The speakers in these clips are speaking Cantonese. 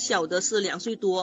小的是2岁多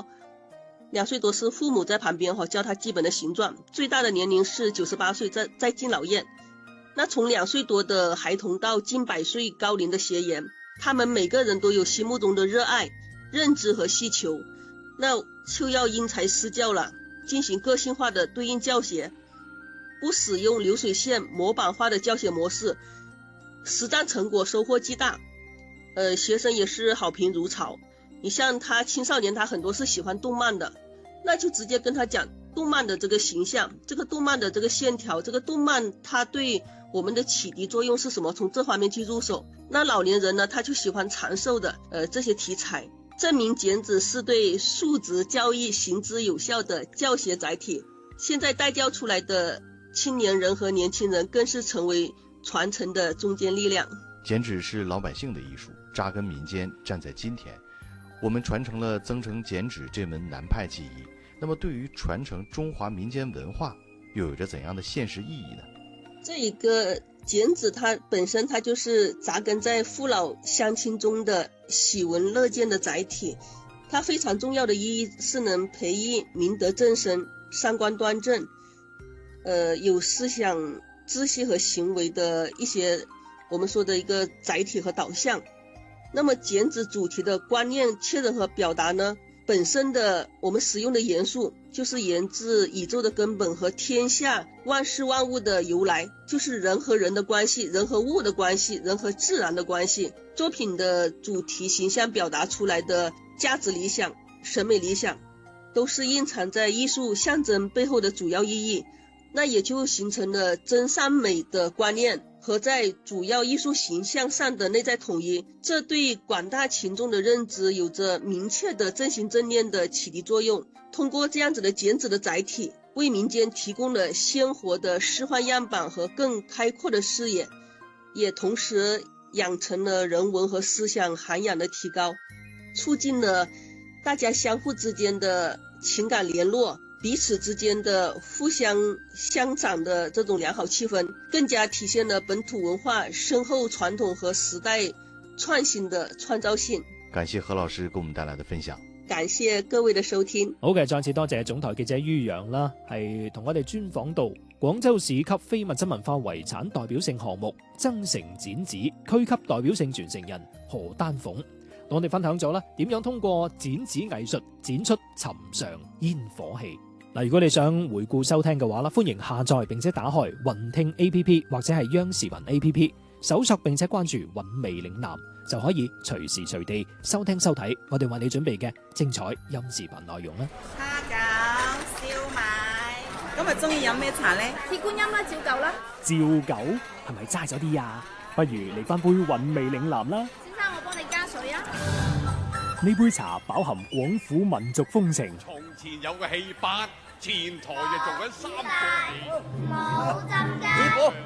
，2岁多是父母在旁边教他基本的形状，最大的年龄是98岁在敬老院。那从2岁多的孩童到近100岁高龄的学员，他们每个人都有心目中的热爱、认知和需求，那就要因材施教了，进行个性化的对应教学，不使用流水线模板化的教学模式，实战成果收获巨大。学生也是好评如潮。你像他青少年，他很多是喜欢动漫的，那就直接跟他讲动漫的这个形象，这个动漫的这个线条，这个动漫它对我们的启迪作用是什么，从这方面去入手。那老年人呢，他就喜欢长寿的这些题材，证明剪纸是对素质教育行之有效的教学载体。现在带教出来的青年人和年轻人更是成为传承的中坚力量。 剪纸是老百姓的艺术，扎根民间，站在今天，我们传承了增城剪纸这门南派技艺。那么对于传承中华民间文化又有着怎样的现实意义呢？ 这一个剪纸它本身它就是扎根在父老乡亲中的喜闻乐见的载体，它非常重要的意义是能培育明德正身、三观端正，有思想知识和行为的一些我们说的一个载体和导向。那么剪纸主题的观念确认和表达呢，本身的我们使用的元素就是源自宇宙的根本和天下万事万物的由来，就是人和人的关系，人和物的关系，人和自然的关系。作品的主题形象表达出来的价值理想、审美理想，都是蕴藏在艺术象征背后的主要意义，那也就形成了真善美的观念和在主要艺术形象上的内在统一，这对广大群众的认知有着明确的正行正念的启迪作用。通过这样子的剪纸的载体，为民间提供了鲜活的示范样板和更开阔的视野，也同时养成了人文和思想涵养的提高，促进了大家相互之间的情感联络，彼此之间的互相相长的这种良好气氛，更加体现了本土文化深厚傳統和時代創新的創造性。 感謝何老師給我們帶來的分享， 感謝各位的收聽。 好嘅，再次多謝總台記者于洋啦，係同我哋專訪到廣州市級非物質文化遺產代表性項目增城剪紙區級代表性傳承人何丹鳳，同我哋分享咗啦點樣通過剪紙藝術剪出尋常煙火氣。嗱，如果你想回顧收聽嘅話啦，歡迎下載並且打開雲聽 A.P.P. 或者係央視雲 A.P.P. 搜索並且關注韻味嶺南，就可以隨時隨地收聽收睇我哋為你準備嘅精彩音視頻內容啦。 蝦餃、燒賣，今日中意飲咩茶呢？ 鐵觀音啦，照舊啦。 照舊係咪齋咗啲啊？不如嚟翻杯韻味嶺南啦。 先生，我幫你加水啊。 呢杯茶飽含廣府民族風情。 從前有個戲班，前台就做緊3個戲。 冇浸㗎。 師傅，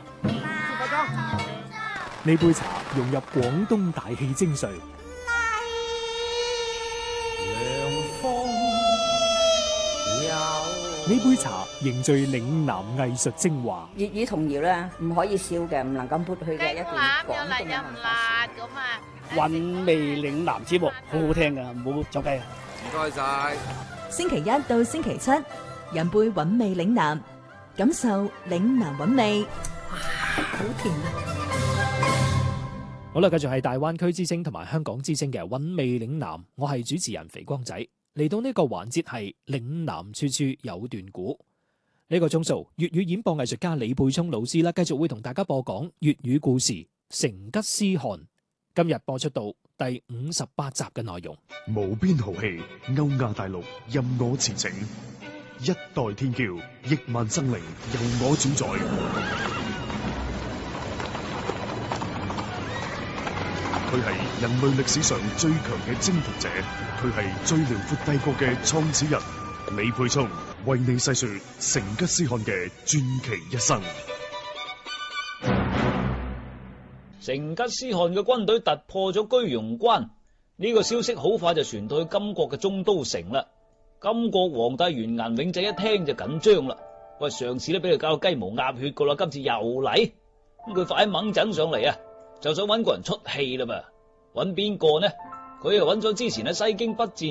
呢杯茶融入廣東大氣精髓。呢杯茶凝聚嶺南藝術精華。 粵語童謠咧，唔可以笑嘅，唔能夠撥去嘅一段廣東嘅文化。 韻味嶺南節目好好聽㗎，唔好走雞啊！ 唔該晒。 星期一到星期七，飲杯韻味嶺南，感受嶺南韻味。哇，好甜啊！ 好啦，繼續係大灣區之聲同埋香港之聲嘅韻味嶺南，我係主持人肥光仔。嚟到呢個環節係嶺南處處有段古，呢個鐘數粵語演播藝術家李沛聰老師啦，繼續會同大家播講粵語故事《成吉思汗》。今日播出到第58集嘅內容。 無邊豪氣，歐亞大陸任我馳騁，一代天驕，億萬生靈由我主宰。佢係人類歷史上最強嘅征服者，佢係最遼闊帝國嘅創始人。李沛聰為你細說成吉思汗嘅傳奇一生。 成吉思汗嘅軍隊突破咗居庸關，呢個消息好快就傳到去金國嘅中都城啦。金國皇帝完顏永濟一聽就緊張啦，喂，上次都俾佢搞到雞毛鴨血噶啦，今次又嚟，咁佢快猛整上嚟啊，就想揾個人出氣啦嘛，揾邊個呢？佢又揾咗之前喺西京不戰